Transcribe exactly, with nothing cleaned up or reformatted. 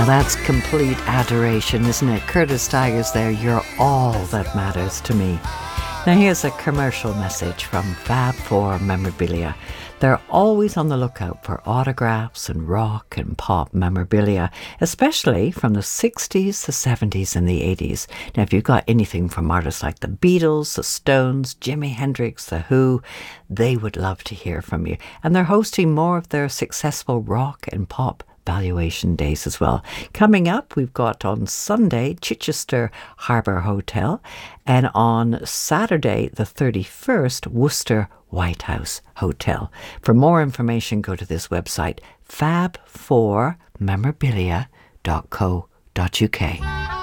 Now that's complete adoration, isn't it? Curtis Tigers there, you're all that matters to me. Now here's a commercial message from Fab Four Memorabilia. They're always on the lookout for autographs and rock and pop memorabilia, especially from the sixties, the seventies and the eighties. Now if you've got anything from artists like the Beatles, the Stones, Jimi Hendrix, the Who, they would love to hear from you. And they're hosting more of their successful rock and pop valuation days as well. Coming up, we've got on Sunday, Chichester Harbour Hotel, and on Saturday, the thirty-first, Worcester White House Hotel. For more information, go to this website, fab four memorabilia dot co dot uk.